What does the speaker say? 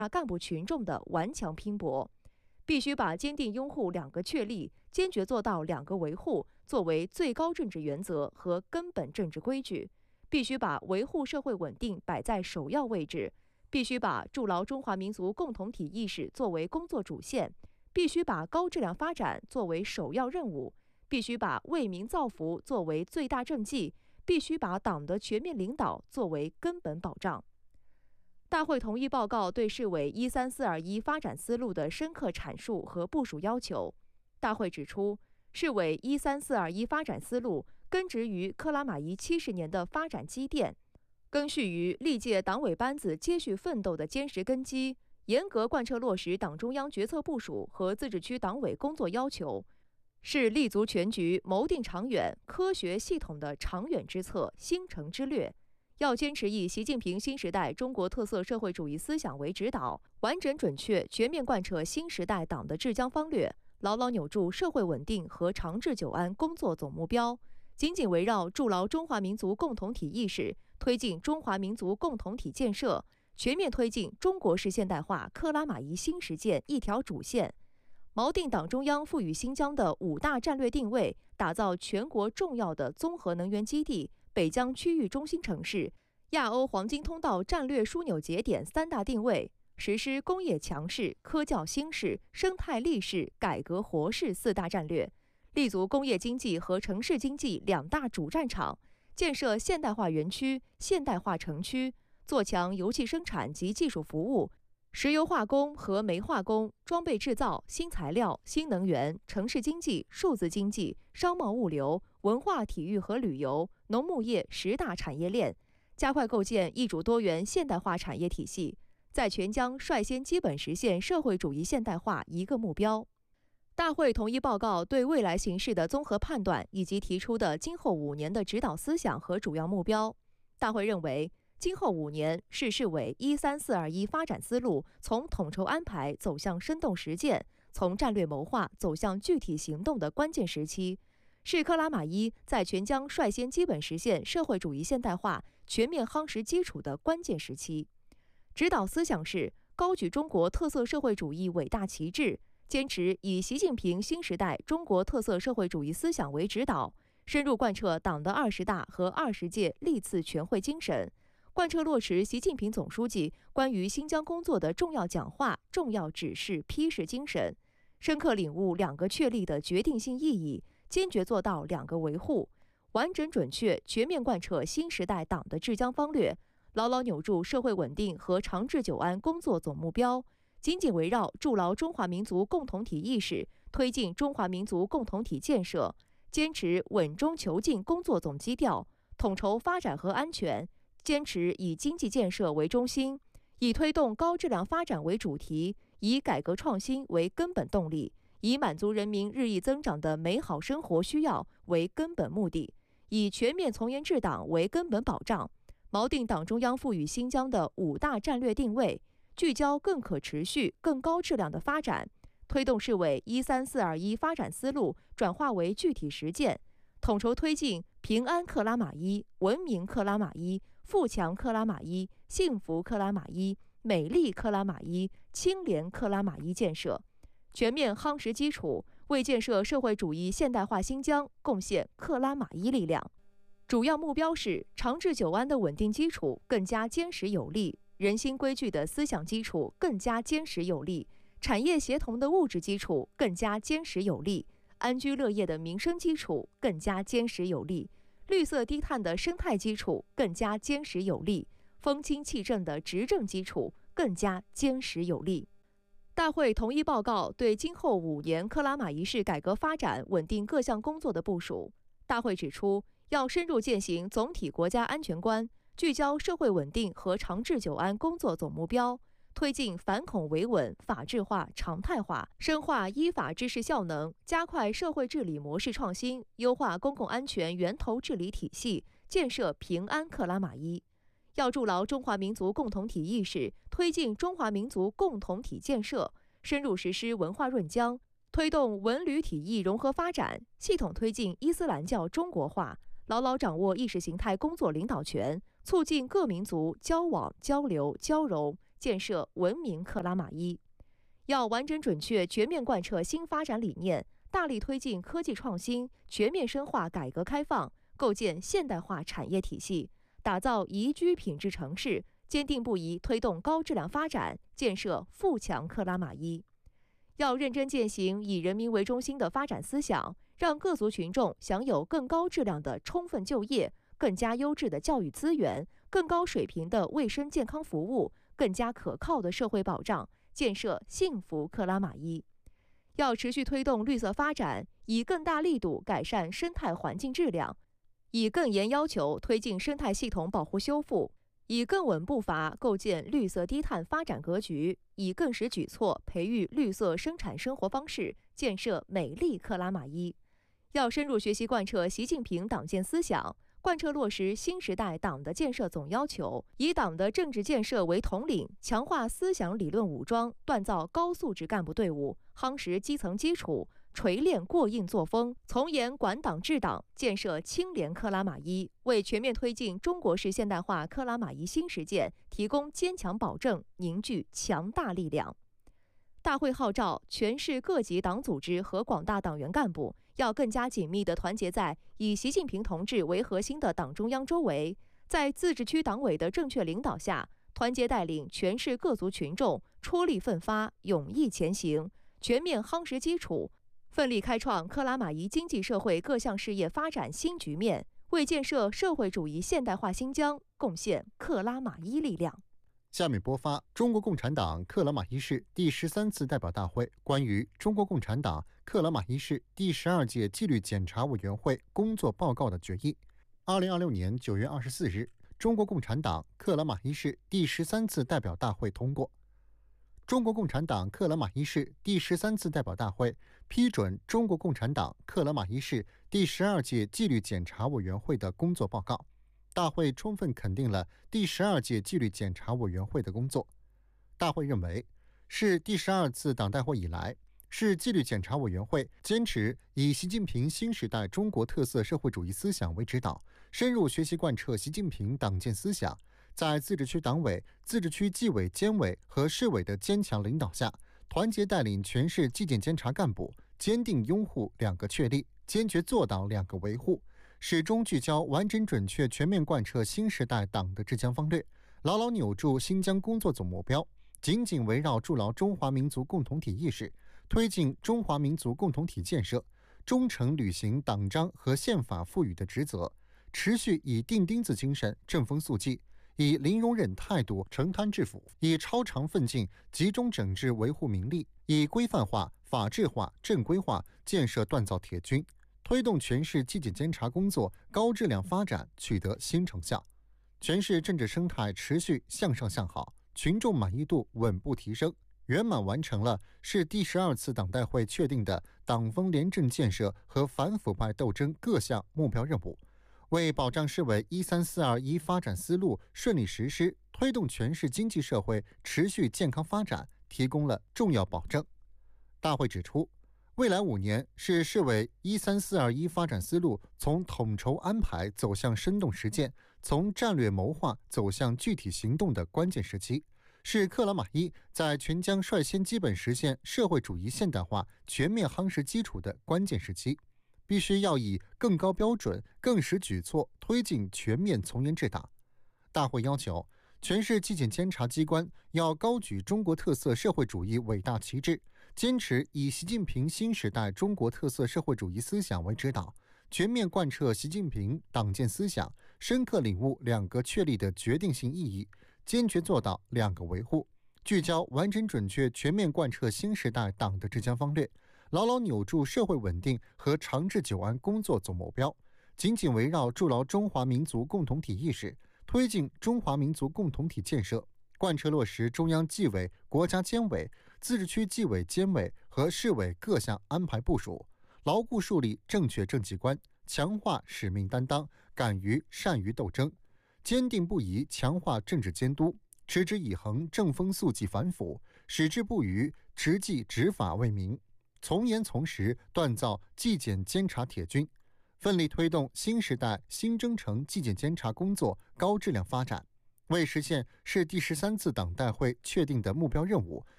干部群众的顽强拼搏。必须把坚定拥护两个确立，坚决做到两个维护作为最高政治原则和根本政治规矩，必须把维护社会稳定摆在首要位置，必须把筑牢中华民族共同体意识作为工作主线，必须把高质量发展作为首要任务，必须把为民造福作为最大政绩，必须把党的全面领导作为根本保障。大会同意报告对市委13421发展思路的深刻阐述和部署要求。大会指出，市委13421发展思路根植于克拉玛依70年的发展积淀，赓续于历届党委班子接续奋斗的坚实根基，严格贯彻落实党中央决策部署和自治区党委工作要求，是立足全局、谋定长远、科学系统的长远之策、兴诚之略。要坚持以习近平新时代中国特色社会主义思想为指导，完整准确、全面贯彻新时代党的治疆方略，牢牢扭住社会稳定和长治久安工作总目标，紧紧围绕筑牢中华民族共同体意识，推进中华民族共同体建设，全面推进中国式现代化克拉玛依新实践一条主线，锚定党中央赋予新疆的5大战略定位，打造全国重要的综合能源基地、北疆区域中心城市、亚欧黄金通道战略枢纽节点3大定位，实施工业强市、科教兴市、生态立市、改革活市4大战略，立足工业经济和城市经济2大主战场，建设现代化园区、现代化城区，做强油气生产及技术服务、石油化工和煤化工、装备制造、新材料、新能源、城市经济、数字经济、商贸物流、文化体育和旅游、农牧业10大产业链，加快构建一主多元现代化产业体系，在全疆率先基本实现社会主义现代化一个目标。大会同意报告对未来形势的综合判断以及提出的今后5年的指导思想和主要目标。大会认为，今后5年是市委13421发展思路从统筹安排走向生动实践，从战略谋划走向具体行动的关键时期，是克拉玛依在全疆率先基本实现社会主义现代化全面夯实基础的关键时期。指导思想是高举中国特色社会主义伟大旗帜，坚持以习近平新时代中国特色社会主义思想为指导，深入贯彻党的20大和20届历次全会精神，贯彻落实习近平总书记关于新疆工作的重要讲话、重要指示、批示精神，深刻领悟2个确立的决定性意义，坚决做到2个维护，完整准确、全面贯彻新时代党的治疆方略，牢牢扭住社会稳定和长治久安工作总目标，紧紧围绕筑牢中华民族共同体意识，推进中华民族共同体建设，坚持稳中求进工作总基调，统筹发展和安全，坚持以经济建设为中心，以推动高质量发展为主题，以改革创新为根本动力，以满足人民日益增长的美好生活需要为根本目的，以全面从严治党为根本保障，锚定党中央赋予新疆的5大战略定位，聚焦更可持续、更高质量的发展，推动市委13421发展思路转化为具体实践，统筹推进平安克拉玛依、文明克拉玛依、富强克拉玛依、幸福克拉玛依、美丽克拉玛依、清廉克拉玛依建设，全面夯实基础，为建设社会主义现代化新疆贡献克拉玛依力量。主要目标是长治久安的稳定基础更加坚实有力，人心规矩的思想基础更加坚实有力，产业协同的物质基础更加坚实有力，安居乐业的民生基础更加坚实有力，绿色低碳的生态基础更加坚实有力，风清气正的执政基础更加坚实有力。大会同意报告对今后5年克拉玛依市改革发展稳定各项工作的部署。大会指出，要深入践行总体国家安全观，聚焦社会稳定和长治久安工作总目标，推进反恐维稳、法治化、常态化，深化依法治市效能，加快社会治理模式创新，优化公共安全源头治理体系，建设平安克拉玛依。要筑牢中华民族共同体意识，推进中华民族共同体建设，深入实施文化润疆，推动文旅体艺融合发展，系统推进伊斯兰教中国化，牢牢掌握意识形态工作领导权，促进各民族交往、交流、交融， 建设文明克拉玛依。要完整准确全面贯彻新发展理念，大力推进科技创新，全面深化改革开放，构建现代化产业体系，打造宜居品质城市，坚定不移推动高质量发展，建设富强克拉玛依。要认真践行以人民为中心的发展思想，让各族群众享有更高质量的充分就业、更加优质的教育资源、更高水平的卫生健康服务、更加可靠的社会保障，建设幸福克拉玛依。要持续推动绿色发展，以更大力度改善生态环境质量，以更严要求推进生态系统保护修复，以更稳步伐构建绿色低碳发展格局，以更实举措培育绿色生产生活方式，建设美丽克拉玛依。要深入学习贯彻习近平党建思想，贯彻落实新时代党的建设总要求，以党的政治建设为统领，强化思想理论武装，锻造高素质干部队伍，夯实基层基础，锤炼过硬作风，从严管党治党，建设清廉克拉玛依，为全面推进中国式现代化克拉玛依新实践提供坚强保证，凝聚强大力量。大会号召全市各级党组织和广大党员干部要更加紧密地团结在以习近平同志为核心的党中央周围，在自治区党委的正确领导下，团结带领全市各族群众出力奋发，勇毅前行，全面夯实基础，奋力开创克拉玛依经济社会各项事业发展新局面，为建设社会主义现代化新疆贡献克拉玛依力量。 下面播发中国共产党克拉玛依市第13次代表大会关于中国共产党克拉玛依市第12届纪律检查委员会工作报告的决议。2026年9月24日，中国共产党克拉玛依市第13次代表大会通过。中国共产党克拉玛依市第13次代表大会批准中国共产党克拉玛依市第12届纪律检查委员会的工作报告。大会充分肯定了第12届纪律检查委员会的工作。大会认为，是第12次党代会以来，市纪律检查委员会坚持以习近平新时代中国特色社会主义思想为指导，深入学习贯彻习近平党建思想，在自治区党委、自治区纪委监委和市委的坚强领导下，团结带领全市纪检监察干部，坚定拥护2个确立，坚决做到2个维护，始终聚焦完整准确全面贯彻新时代党的治疆方略，牢牢扭住新疆工作总目标，紧紧围绕筑牢中华民族共同体意识，推进中华民族共同体建设，忠诚履行党章和宪法赋予的职责，持续以钉钉子精神振风肃纪，以零容忍态度承担治腐，以超常奋进集中整治维护民利，以规范化、法治化、正规化建设锻造铁军，推动全市纪检监察工作高质量发展取得新成效，全市政治生态持续向上向好，群众满意度稳步提升，圆满完成了市第12次党代会确定的党风廉政建设和反腐败斗争各项目标任务，为保障市委13421发展思路顺利实施，推动全市经济社会持续健康发展提供了重要保证。大会指出，未来5年是市委13421发展思路从统筹安排走向生动实践，从战略谋划走向具体行动的关键时期，是克拉玛依在全疆率先基本实现社会主义现代化全面夯实基础的关键时期，必须要以更高标准、更实举措推进全面从严治党。大会要求，全市纪检监察机关要高举中国特色社会主义伟大旗帜，坚持以习近平新时代中国特色社会主义思想为指导，全面贯彻习近平党建思想，深刻领悟2个确立的决定性意义，坚决做到2个维护，聚焦完整准确全面贯彻新时代党的治疆方略，牢牢扭住社会稳定和长治久安工作总目标，紧紧围绕筑牢中华民族共同体意识，推进中华民族共同体建设，贯彻落实中央纪委、国家监委、自治区纪委监委和市委各项安排部署，牢固树立正确政绩观，强化使命担当，敢于善于斗争，坚定不移强化政治监督，持之以恒正风肃纪反腐，矢志不渝执纪执法为民，从严从实锻造纪检监察铁军，奋力推动新时代新征程纪检监察工作高质量发展， 为实现市第13次党代会确定的目标任务，